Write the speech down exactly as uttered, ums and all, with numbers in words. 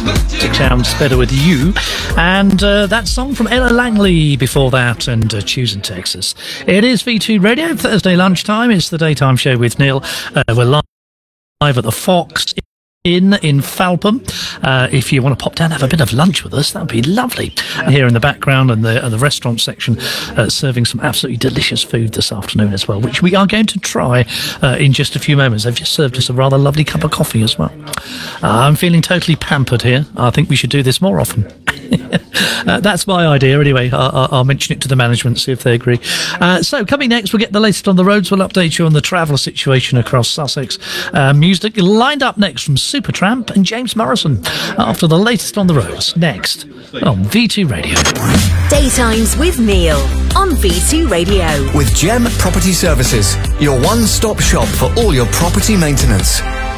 It sounds better with you. And uh, that song from Ella Langley before that, and uh, Choosing Texas. It is V two Radio, Thursday lunchtime. It's the daytime show with Neil. Uh, we're live at the Fox Inn in Falpham. Uh, if you want to pop down and have a bit of lunch with us, that would be lovely. Here in the background and the, uh, the restaurant section, uh, serving some absolutely delicious food this afternoon as well, which we are going to try uh, in just a few moments. They've just served us a rather lovely cup of coffee as well. Uh, I'm feeling totally pampered here. I think we should do this more often. uh, that's my idea anyway. I'll, I'll mention it to the management, see if they agree. Uh, so coming next, we'll get the latest on the roads. We'll update you on the travel situation across Sussex. Uh, music lined up next from Supertramp and James Morrison after the latest on the roads. Next on V two Radio. Daytimes with Neil on V two Radio. With Gem Property Services, your one-stop shop for all your property maintenance.